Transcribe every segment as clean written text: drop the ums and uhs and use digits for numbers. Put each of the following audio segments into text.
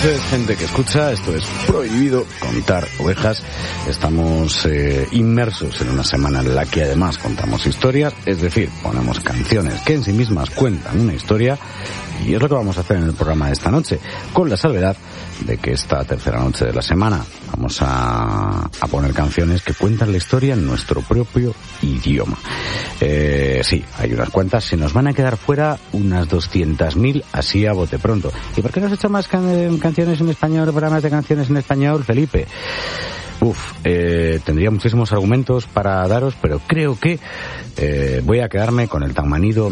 noches, gente que escucha. Esto es Prohibido Contar Ovejas. Estamos inmersos en una semana en la que además contamos historias, es decir, ponemos canciones que en sí mismas cuentan una historia, y es lo que vamos a hacer en el programa de esta noche, con la salvedad de que esta tercera noche de la semana vamos a poner canciones que cuentan la historia en nuestro propio idioma. Sí, hay unas cuantas, se nos van a quedar fuera unas 200.000 así a bote pronto. ¿Y por qué no has hecho más canciones en español, programas de canciones en español, Felipe? Tendría muchísimos argumentos para daros, pero creo que voy a quedarme con el tan manido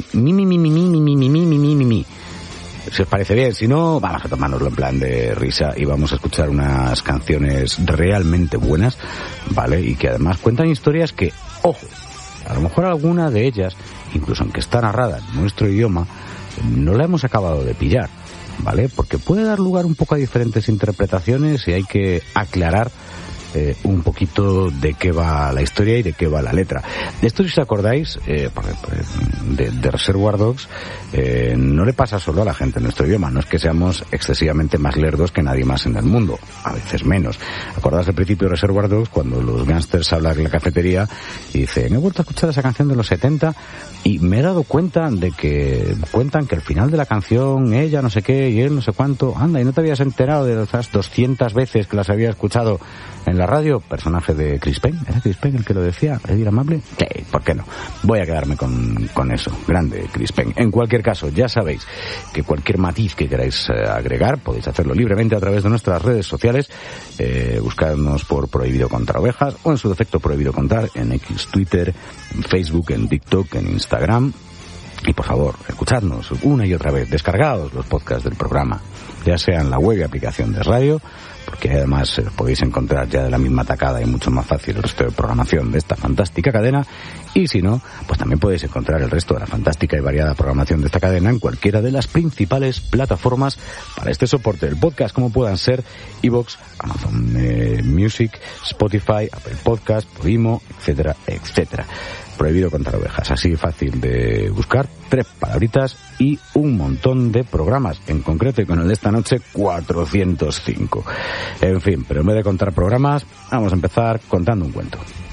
mi. Si os parece bien, si no, vamos a tomárnoslo en plan de risa y vamos a escuchar unas canciones realmente buenas, ¿vale? Y que además cuentan historias que, ojo, a lo mejor alguna de ellas, incluso aunque está narrada en nuestro idioma, no la hemos acabado de pillar, ¿vale? Porque puede dar lugar un poco a diferentes interpretaciones y hay que aclarar un poquito de qué va la historia y de qué va la letra. De esto, si os acordáis, de Reservoir Dogs, no le pasa solo a la gente en nuestro idioma. No es que seamos excesivamente más lerdos que nadie más en el mundo, a veces menos. ¿Acordáis del principio de Reservoir Dogs, cuando los gángsters hablan en la cafetería y dice, me he vuelto a escuchar esa canción de los 70 y me he dado cuenta de que cuentan que al final de la canción ella no sé qué y él no sé cuánto, anda, y no te habías enterado de esas 200 veces que las había escuchado en la radio? Personaje de Chris Pine. ¿Era Chris Pine el que lo decía? ¿Eddie Amable? Sí, ¿por qué no? Voy a quedarme con eso. Grande Chris Pine. En cualquier caso, ya sabéis que cualquier matiz que queráis agregar podéis hacerlo libremente a través de nuestras redes sociales. Buscadnos por Prohibido Contar Ovejas, o en su defecto Prohibido Contar, en X, Twitter, en Facebook, en TikTok, en Instagram. Y por favor, escuchadnos una y otra vez, descargaos los podcasts del programa, ya sea en la web y aplicación de radio, porque además podéis encontrar ya de la misma tacada y mucho más fácil el resto de programación de esta fantástica cadena, y si no, pues también podéis encontrar el resto de la fantástica y variada programación de esta cadena en cualquiera de las principales plataformas para este soporte del podcast, como puedan ser iVoox, Amazon Music, Spotify, Apple Podcast, Podimo, etcétera, etcétera. Prohibido Contar Ovejas, así fácil de buscar, 3 palabritas y un montón de programas, en concreto y con el de esta noche 405. En fin, pero en vez de contar programas, vamos a empezar contando un cuento.